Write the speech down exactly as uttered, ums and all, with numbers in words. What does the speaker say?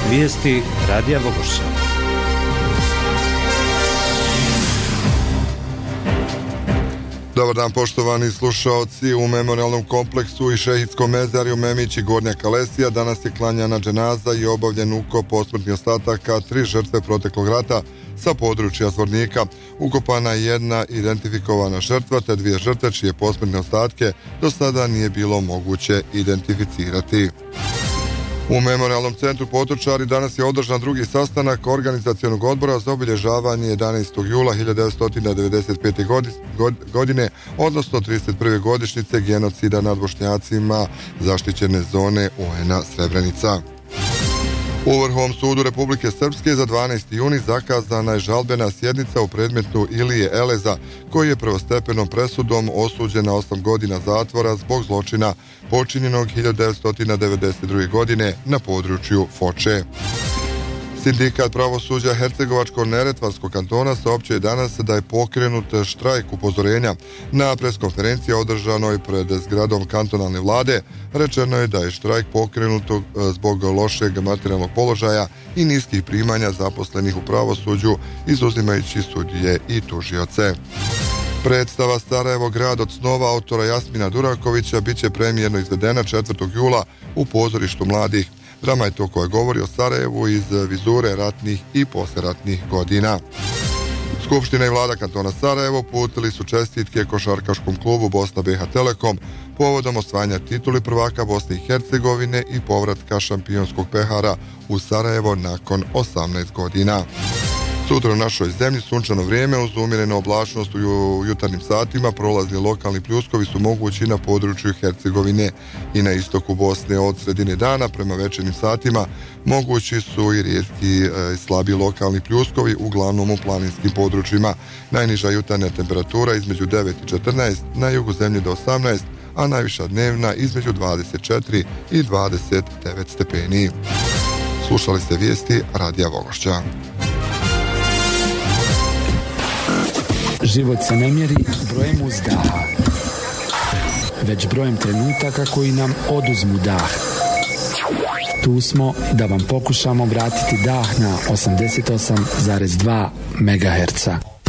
Vijesti Radija Vogošća. Dobar dan poštovani slušaoci. U memorialnom kompleksu i šehitskom mezarju Memić i Gornja Kalesija danas je klanjana dženaza i obavljen ukop posmrtnih ostataka tri žrtve proteklog rata sa područja Zvornika. Ukopana je jedna identifikovana žrtva te dvije žrtve čije posmrtne ostatke do sada nije bilo moguće identificirati. U Memorialnom centru Potočari danas je održan drugi sastanak organizacionog odbora za obilježavanje jedanaestog jula hiljadu devetsto devedeset pete. godine, odnosno trideset prve godišnjice genocida nad Bošnjacima zaštićene zone U N A Srebrenica. U Vrhovnom sudu Republike Srpske za dvanaesti juni zakazana je žalbena sjednica u predmetu Ilije Eleza, koji je prvostepenom presudom osuđen na osam godina zatvora zbog zločina počinjenog hiljadu devetsto devedeset druge. godine na području Foče. Sindikat pravosuđa Hercegovačko-neretvanskog kantona saopćuje danas da je pokrenut štrajk upozorenja. Na preskonferenciji održanoj pred zgradom kantonalne vlade rečeno je da je štrajk pokrenut zbog lošeg materijalnog položaja i niskih primanja zaposlenih u pravosuđu, izuzimajući sudije i tužioce. Predstava Sarajevo grad od snova autora Jasmina Durakovića bit će premijerno izvedena četvrtog jula u pozorištu mladih. Drama je to koja govori o Sarajevu iz vizure ratnih i posleratnih godina. Skupština i vlada kantona Sarajevo putili su čestitke košarkaškom klubu Bosna B H Telekom povodom osvajanja tituli prvaka Bosne i Hercegovine i povratka šampionskog pehara u Sarajevo nakon osamnaest godina. Sutra u našoj zemlji sunčano vrijeme uz umjerenu oblačnost u jutarnjim satima. Prolazni lokalni pljuskovi su mogući na području Hercegovine i na istoku Bosne. Od sredine dana prema večernjim satima mogući su i rijetki i slabi lokalni pljuskovi, uglavnom u planinskim područjima. Najniža jutarnja temperatura između devet i četrnaest, na jugu zemlje do osamnaest, a najviša dnevna između dvadeset četiri i dvadeset devet stepeni. Slušali ste vijesti Radija Vogošća. Život se ne mjeri brojem uzdaha, već brojem trenutaka koji nam oduzmu dah. Tu smo da vam pokušamo vratiti dah na osamdeset osam zarez dva megaherca.